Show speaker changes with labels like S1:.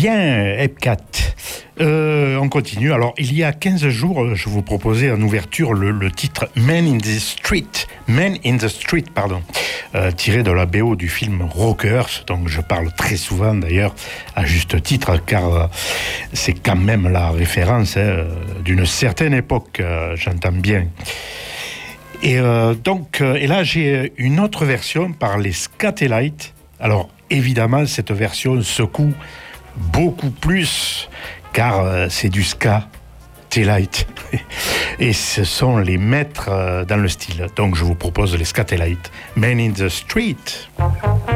S1: Bien, Epcat. On continue. Alors, il y a 15 jours, je vous proposais en ouverture le titre Men in the Street, tiré de la BO du film Rockers, dont je parle très souvent d'ailleurs, à juste titre, car c'est quand même la référence d'une certaine époque, j'entends bien. Et là, j'ai une autre version par les Skatalites. Alors, évidemment, cette version secoue beaucoup plus, car c'est du ska, T-Light. Et ce sont les maîtres dans le style. Donc je vous propose les Skatalites, Men in the Street.